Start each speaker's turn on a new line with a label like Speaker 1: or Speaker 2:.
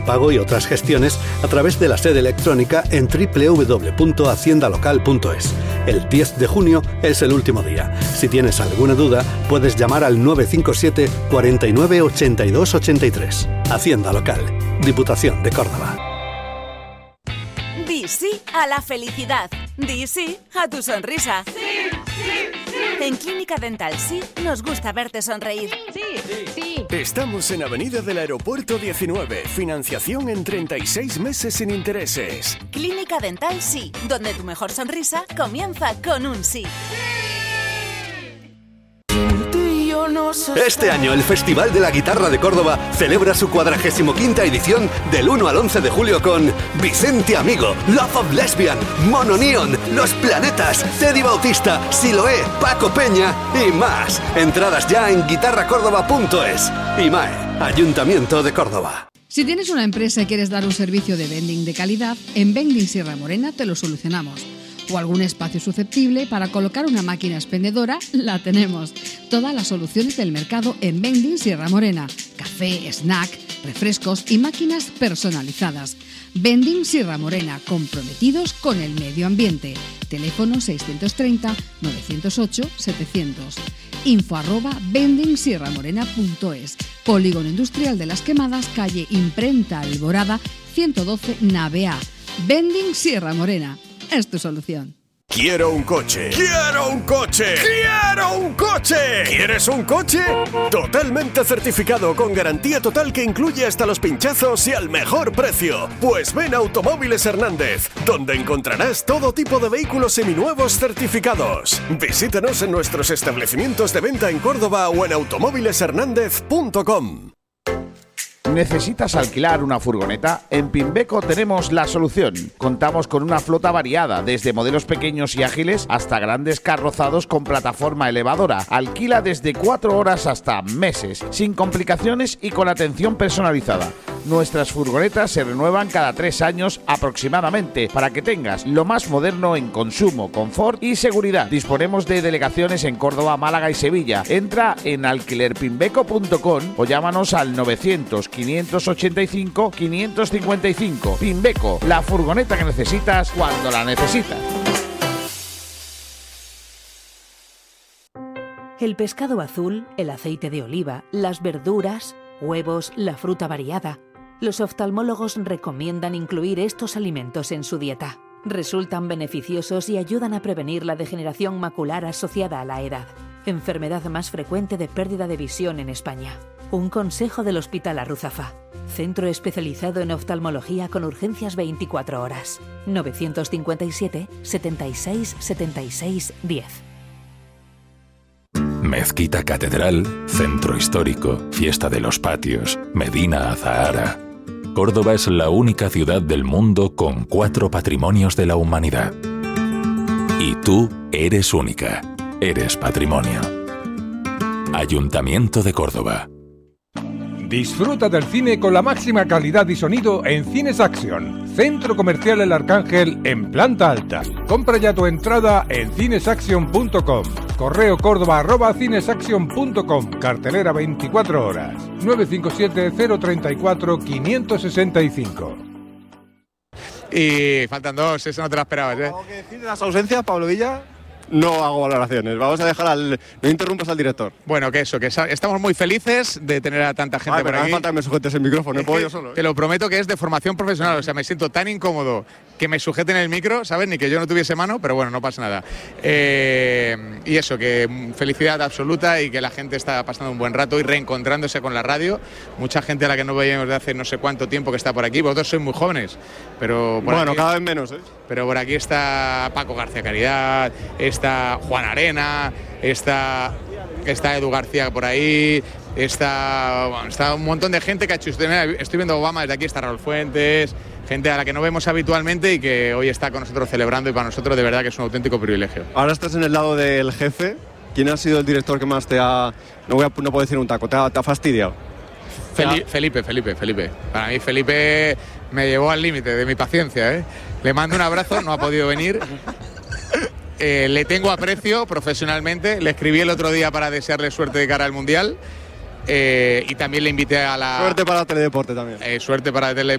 Speaker 1: pago y otras gestiones a través de la sede electrónica en www.haciendalocal.es. El 10 de junio es el último día. Si tienes alguna duda, puedes llamar al 957 49 82 83. Hacienda Local, Diputación de Córdoba.
Speaker 2: Di sí a la felicidad. Di sí a tu sonrisa.
Speaker 3: Sí, sí, sí.
Speaker 2: En Clínica Dental Sí nos gusta verte sonreír.
Speaker 3: Sí, sí, sí.
Speaker 4: Estamos en Avenida del Aeropuerto 19. Financiación en 36 meses sin intereses.
Speaker 2: Clínica Dental Sí, donde tu mejor sonrisa comienza con un sí.
Speaker 1: Este año el Festival de la Guitarra de Córdoba celebra su 45ª edición del 1 al 11 de julio con Vicente Amigo, Love of Lesbian, Mono Neon, Los Planetas, Teddy Bautista, Siloé, Paco Peña y más. Entradas ya en guitarracórdoba.es. IMAE, Ayuntamiento de Córdoba.
Speaker 5: Si tienes una empresa y quieres dar un servicio de vending de calidad, en Vending Sierra Morena te lo solucionamos. O algún espacio susceptible para colocar una máquina expendedora, la tenemos. Todas las soluciones del mercado en Vending Sierra Morena. Café, snack, refrescos y máquinas personalizadas. Vending Sierra Morena, comprometidos con el medio ambiente. Teléfono 630-908-700. info@vendingsierramorena.es. Polígono Industrial de las Quemadas, calle Imprenta Alborada, 112 Nave A. Vending Sierra Morena. Es tu solución.
Speaker 4: Quiero un coche. ¡Quiero un coche! ¡Quiero un coche! ¿Quieres un coche? Totalmente certificado, con garantía total que incluye hasta los pinchazos y al mejor precio. Pues ven a Automóviles Hernández, donde encontrarás todo tipo de vehículos seminuevos certificados. Visítanos en nuestros establecimientos de venta en Córdoba o en automóvileshernandez.com.
Speaker 6: ¿Necesitas alquilar una furgoneta? En Pimbeco tenemos la solución. Contamos con una flota variada, desde modelos pequeños y ágiles hasta grandes carrozados con plataforma elevadora. Alquila desde 4 horas hasta meses, sin complicaciones y con atención personalizada. Nuestras furgonetas se renuevan cada 3 años aproximadamente, para que tengas lo más moderno en consumo, confort y seguridad. Disponemos de delegaciones en Córdoba, Málaga y Sevilla. Entra en alquilerpimbeco.com o llámanos al 900-585-555. Pimbeco, la furgoneta que necesitas cuando la necesitas.
Speaker 7: El pescado azul, el aceite de oliva, las verduras, huevos, la fruta variada. Los oftalmólogos recomiendan incluir estos alimentos en su dieta. Resultan beneficiosos y ayudan a prevenir la degeneración macular asociada a la edad, enfermedad más frecuente de pérdida de visión en España. Un consejo del Hospital Arruzafa, centro especializado en oftalmología con urgencias 24 horas. 957 76 76 10.
Speaker 8: Mezquita Catedral, Centro Histórico, Fiesta de los Patios, Medina Azahara. Córdoba es la única ciudad del mundo con 4 patrimonios de la humanidad. Y tú eres única. Eres patrimonio. Ayuntamiento de Córdoba.
Speaker 9: Disfruta del cine con la máxima calidad y sonido en Cines Action, Centro Comercial El Arcángel en planta alta. Compra ya tu entrada en cinesaction.com. Correo córdoba@cinesaction.com. Cartelera 24 horas. 957-034-565.
Speaker 10: Y faltan 2, eso no te lo esperabas, ¿eh?
Speaker 11: ¿Algo que decir de las ausencias, Pablo Villa? No hago valoraciones, vamos a dejar no interrumpas al director.
Speaker 10: Bueno, que estamos muy felices de tener a tanta gente por aquí.
Speaker 11: No falta que me sujetes el micrófono, no puedo yo solo.
Speaker 10: Te lo prometo que es de formación profesional, o sea, me siento tan incómodo que me sujeten el micro, ¿sabes? Ni que yo no tuviese mano, pero bueno, no pasa nada. Y eso, que felicidad absoluta y que la gente está pasando un buen rato y reencontrándose con la radio. Mucha gente a la que no veíamos de hace no sé cuánto tiempo que está por aquí, vosotros sois muy jóvenes, pero
Speaker 11: bueno, cada vez menos, ¿eh?
Speaker 10: Pero por aquí está Paco García Caridad, está Juan Arena, está Edu García por ahí, está un montón de gente que ha hecho. Estoy viendo a Obama desde aquí, está Raúl Fuentes, gente a la que no vemos habitualmente y que hoy está con nosotros celebrando, y para nosotros de verdad que es un auténtico privilegio.
Speaker 11: Ahora estás en el lado del jefe. ¿Quién ha sido el director que más te ha, no puedo decir un taco, te ha fastidiado?
Speaker 10: Felipe. Para mí Felipe me llevó al límite de mi paciencia, ¿eh? Le mando un abrazo, no ha podido venir. Le tengo aprecio profesionalmente. Le escribí el otro día para desearle suerte de cara al Mundial. Y también le invité a la...
Speaker 11: Suerte para Teledeporte también.
Speaker 10: Suerte para